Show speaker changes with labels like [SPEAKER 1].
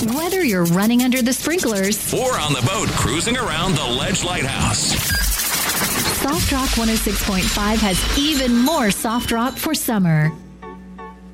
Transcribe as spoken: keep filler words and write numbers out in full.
[SPEAKER 1] Whether you're running under the sprinklers
[SPEAKER 2] or on the boat cruising around the Ledge Lighthouse,
[SPEAKER 1] Soft Rock one oh six point five has even more soft rock for summer.